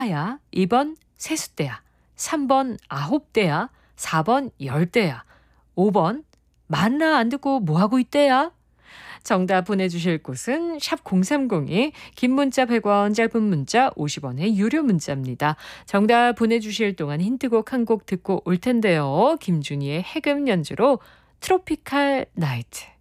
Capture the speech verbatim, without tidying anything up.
야, 이 번 세숫대야, 삼 번 아홉대야, 사 번 열대야, 오 번 만나 안 듣고 뭐하고 있대야? 정답 보내주실 곳은 샵 공삼공이, 긴 문자 백 원, 짧은 문자 오십 원의 유료 문자입니다. 정답 보내주실 동안 힌트곡 한 곡 듣고 올 텐데요. 김준희의 해금 연주로 트로피칼 나이트.